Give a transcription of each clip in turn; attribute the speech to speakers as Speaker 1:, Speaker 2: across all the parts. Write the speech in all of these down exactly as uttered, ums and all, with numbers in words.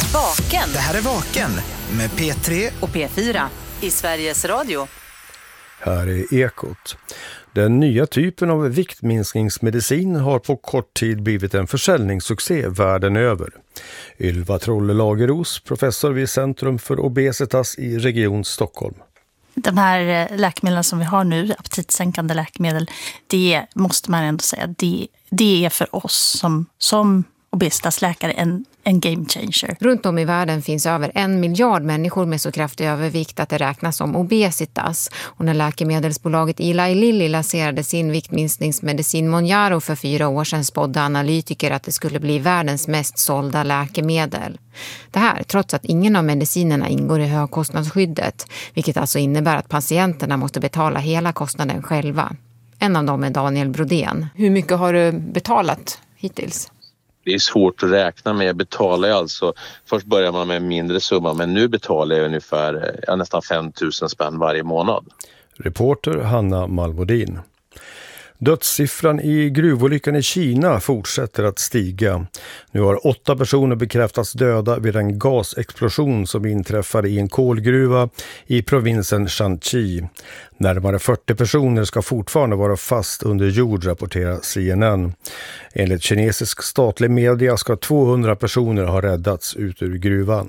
Speaker 1: Vaken.
Speaker 2: Det här är Vaken med P tre
Speaker 1: och P fyra i Sveriges Radio.
Speaker 3: Här är Ekot. Den nya typen av viktminskningsmedicin har på kort tid blivit en försäljningssuccé världen över. Ylva Trolle-Lageros, professor vid Centrum för Obesitas i Region Stockholm.
Speaker 4: De här läkemedlen som vi har nu, aptitsänkande läkemedel, det måste man ändå säga, det, det är för oss som, som obesitasläkare en, en game changer.
Speaker 5: Runt om i världen finns över en miljard människor med så kraftig övervikt att det räknas som obesitas. Och när läkemedelsbolaget Eli Lilly lanserade sin viktminskningsmedicin Mounjaro för fyra år sedan spådde analytiker att det skulle bli världens mest sålda läkemedel. Det här trots att ingen av medicinerna ingår i högkostnadsskyddet, vilket alltså innebär att patienterna måste betala hela kostnaden själva. En av dem är Daniel Brodén. Hur mycket har du betalat hittills?
Speaker 6: Det är svårt att räkna med. Jag betalar ju alltså, först börjar man med en mindre summa, men nu betalar jag ungefär ja, nästan fem tusen spänn varje månad.
Speaker 3: Reporter Hanna Malmodin. Dödssiffran i gruvolyckan i Kina fortsätter att stiga. Nu har åtta personer bekräftats döda vid en gasexplosion som inträffade i en kolgruva i provinsen Shanxi. Närmare fyrtio personer ska fortfarande vara fast under jord, rapporterar C N N. Enligt kinesisk statlig media ska tvåhundra personer ha räddats ut ur gruvan.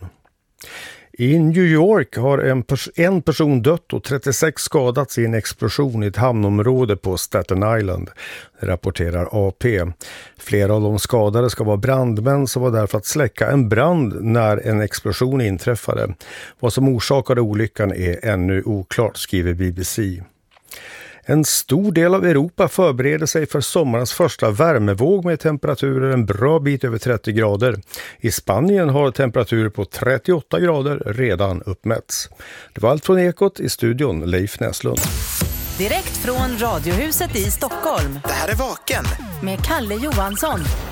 Speaker 3: I New York har en, pers- en person dött och trettiosex skadats i en explosion i ett hamnområde på Staten Island, rapporterar A P. Flera av de skadade ska vara brandmän som var där för att släcka en brand när en explosion inträffade. Vad som orsakade olyckan är ännu oklart, skriver B B C. En stor del av Europa förbereder sig för sommarens första värmevåg med temperaturer en bra bit över trettio grader. I Spanien har temperaturer på trettioåtta grader redan uppmätts. Det var allt från Ekot, i studion Leif Näslund.
Speaker 1: Direkt från Radiohuset i Stockholm.
Speaker 2: Det här är Vaken
Speaker 1: med Kalle Johansson.